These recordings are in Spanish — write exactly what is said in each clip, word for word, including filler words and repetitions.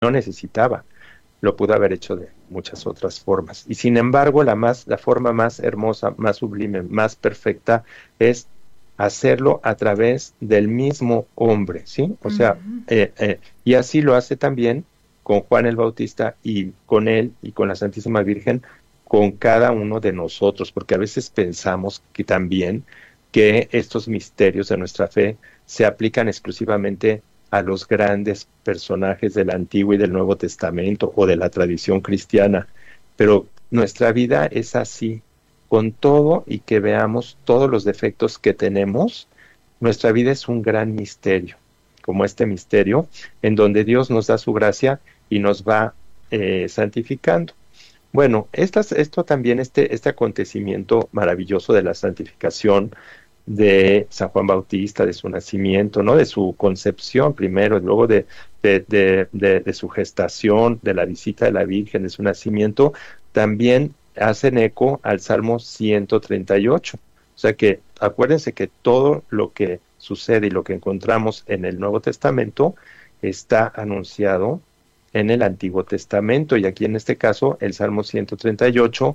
no necesitaba, lo pudo haber hecho de muchas otras formas. Y sin embargo, la, más, la forma más hermosa, más sublime, más perfecta es hacerlo a través del mismo hombre, ¿sí? O sea, Ujú. eh, eh, y así lo hace también con Juan el Bautista y con él y con la Santísima Virgen, con cada uno de nosotros, porque a veces pensamos que también que estos misterios de nuestra fe se aplican exclusivamente a los grandes personajes del Antiguo y del Nuevo Testamento o de la tradición cristiana, pero nuestra vida es así, con todo y que veamos todos los defectos que tenemos, nuestra vida es un gran misterio, como este misterio, en donde Dios nos da su gracia y nos va eh, santificando. Bueno, estas, esto también, este, este acontecimiento maravilloso de la santificación de San Juan Bautista, de su nacimiento, ¿no? De su concepción primero, y luego de, de, de, de, de su gestación, de la visita de la Virgen, de su nacimiento, también hacen eco al Salmo ciento treinta y ocho. O sea que acuérdense que todo lo que sucede y lo que encontramos en el Nuevo Testamento está anunciado en el Antiguo Testamento. Y aquí en este caso, el Salmo ciento treinta y ocho,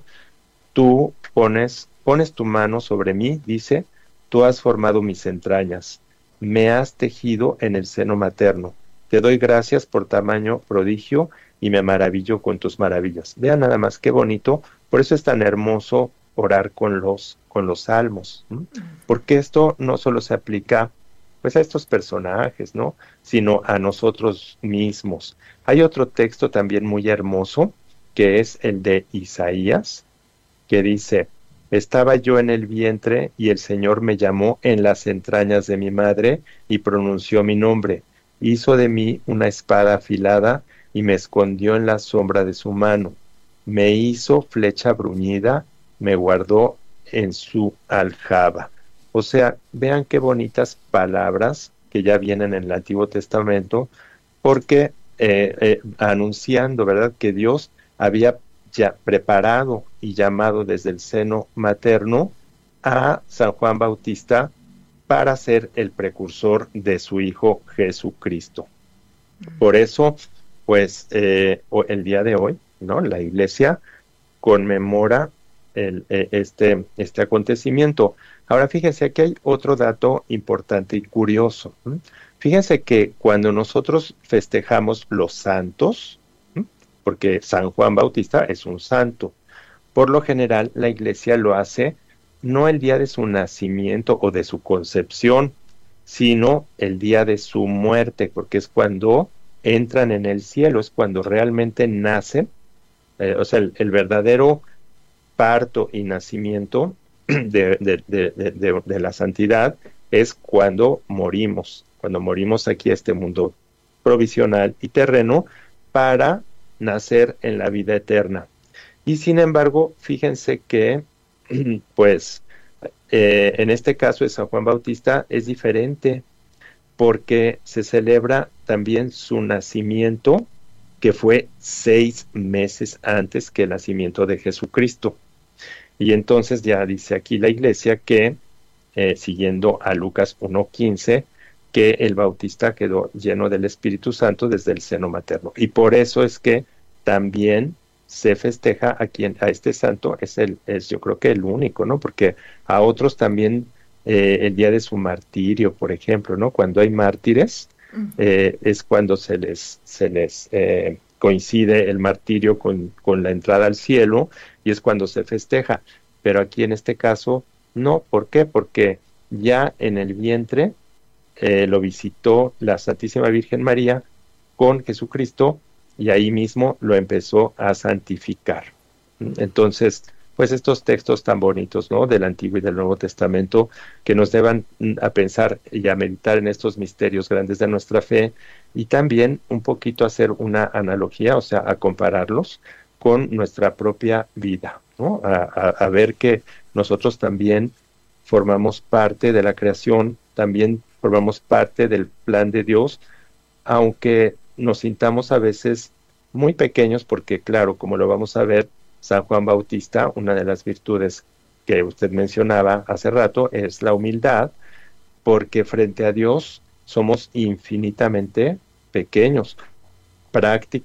tú pones, pones tu mano sobre mí, dice, tú has formado mis entrañas, me has tejido en el seno materno. Te doy gracias por tamaño prodigio y me maravillo con tus maravillas. Vean nada más qué bonito, por eso es tan hermoso orar con los, con los salmos, ¿m? Porque esto no solo se aplica pues a estos personajes, ¿no? Sino a nosotros mismos. Hay otro texto también muy hermoso, que es el de Isaías, que dice, estaba yo en el vientre y el Señor me llamó en las entrañas de mi madre y pronunció mi nombre. Hizo de mí una espada afilada y me escondió en la sombra de su mano. Me hizo flecha bruñida, me guardó en su aljaba. O sea, vean qué bonitas palabras que ya vienen en el Antiguo Testamento, porque eh, eh, anunciando, ¿verdad?, que Dios había ya preparado y llamado desde el seno materno a San Juan Bautista para ser el precursor de su Hijo Jesucristo. Por eso, pues, eh, el día de hoy, ¿no? La Iglesia conmemora el, eh, este, este acontecimiento. Ahora, fíjense, aquí hay otro dato importante y curioso. ¿m? Fíjense que cuando nosotros festejamos los santos, ¿m? Porque San Juan Bautista es un santo, por lo general la Iglesia lo hace no el día de su nacimiento o de su concepción, sino el día de su muerte, porque es cuando entran en el cielo, es cuando realmente nacen, eh, o sea, el, el verdadero parto y nacimiento de, de, de, de, de la santidad es cuando morimos, cuando morimos aquí a este mundo provisional y terreno para nacer en la vida eterna. Y sin embargo, fíjense que, pues, eh, en este caso de San Juan Bautista es diferente porque se celebra también su nacimiento, que fue seis meses antes que el nacimiento de Jesucristo. Y entonces ya dice aquí la Iglesia que, eh, siguiendo a Lucas uno quince, que el Bautista quedó lleno del Espíritu Santo desde el seno materno. Y por eso es que también se festeja a quien, a este santo, es el, es yo creo que el único, ¿no? Porque a otros también eh, el día de su martirio, por ejemplo, ¿no? Cuando hay mártires, eh, es cuando se les, se les eh, coincide el martirio con, con la entrada al cielo y es cuando se festeja. Pero aquí en este caso, no. ¿Por qué? Porque ya en el vientre eh, lo visitó la Santísima Virgen María con Jesucristo y ahí mismo lo empezó a santificar. Entonces, pues estos textos tan bonitos, ¿no? Del Antiguo y del Nuevo Testamento, que nos llevan a pensar y a meditar en estos misterios grandes de nuestra fe y también un poquito hacer una analogía, o sea, a compararlos con nuestra propia vida, ¿no? A, a, a ver que nosotros también formamos parte de la creación, también formamos parte del plan de Dios, aunque nos sintamos a veces muy pequeños, porque claro, como lo vamos a ver, San Juan Bautista, una de las virtudes que usted mencionaba hace rato, es la humildad, porque frente a Dios somos infinitamente pequeños. práctica